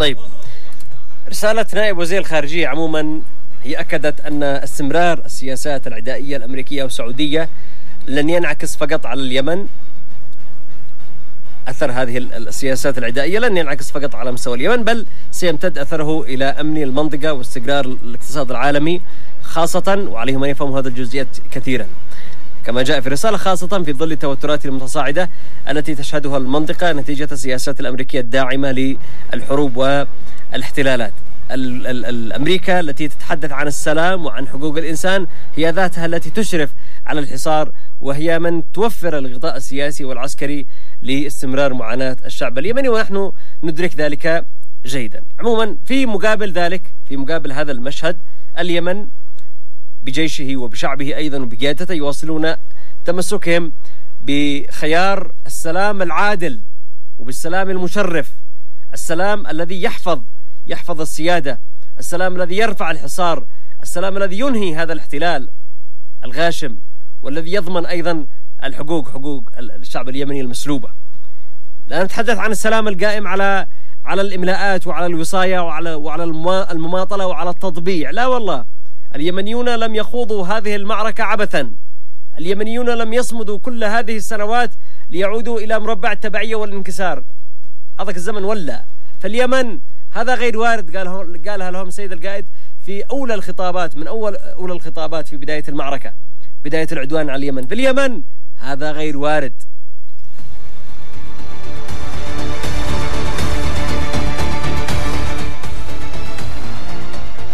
طيب، رسالة نائب وزير الخارجية عموما هي أكدت أن استمرار السياسات العدائية الأمريكية والسعودية لن ينعكس فقط على اليمن. أثر هذه السياسات العدائية لن ينعكس فقط على مستوى اليمن، بل سيمتد أثره إلى أمن المنطقة واستقرار الاقتصاد العالمي خاصة، وعليهم أن يفهموا هذه الجزئيات كثيرا كما جاء في الرسالة، خاصة في ظل التوترات المتصاعدة التي تشهدها المنطقة نتيجة السياسات الأمريكية الداعمة للحروب والاحتلالات. الأمريكا التي تتحدث عن السلام وعن حقوق الإنسان هي ذاتها التي تشرف على الحصار، وهي من توفر الغطاء السياسي والعسكري لاستمرار معاناة الشعب اليمني، ونحن ندرك ذلك جيدا. عموما في مقابل ذلك، في مقابل هذا المشهد، اليمن بجيشه وبشعبه أيضا وبقيادته يواصلون تمسكهم بخيار السلام العادل وبالسلام المشرف، السلام الذي يحفظ السيادة، السلام الذي يرفع الحصار، السلام الذي ينهي هذا الاحتلال الغاشم، والذي يضمن أيضا حقوق الشعب اليمني المسلوبة. لا نتحدث عن السلام القائم على الإملاءات وعلى الوصاية وعلى المماطلة وعلى التطبيع، لا والله. اليمنيون لم يخوضوا هذه المعركة عبثا، اليمنيون لم يصمدوا كل هذه السنوات ليعودوا إلى مربع التبعية والانكسار. هذاك الزمن ولا فاليمن هذا غير وارد، قالها لهم السيد القائد في أولى الخطابات، من أولى الخطابات في بداية المعركة، بداية العدوان على اليمن. في اليمن هذا غير وارد.